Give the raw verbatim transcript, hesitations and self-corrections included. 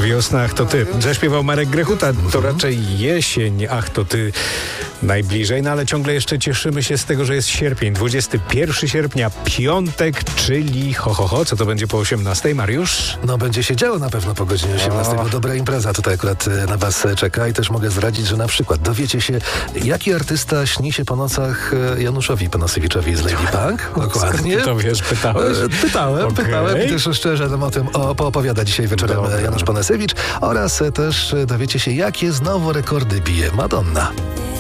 Wiosna, ach to ty. Zaśpiewał Marek Grechuta. To raczej jesień, ach to ty najbliżej. No ale ciągle jeszcze cieszymy się z tego, że jest sierpień. dwudziestego pierwszego sierpnia, piątek, czyli ho, ho, ho. Co to będzie po osiemnastej, Mariusz? No będzie się działo na pewno po godzinie osiemnastej, bo dobra impreza tutaj akurat na was czeka i też mogę zdradzić, że na przykład dowiecie się, jaki artysta śni się po nocach Januszowi Panasewiczowi z Lady Punk. Dokładnie. Skąd to wiesz, pytałeś? Pytałem, Okay. pytałem i też szczerze nam o tym o, poopowiada dzisiaj wieczorem Dobra. Janusz Panasewicz oraz też dowiecie się, jakie znowu rekordy bije Madonna.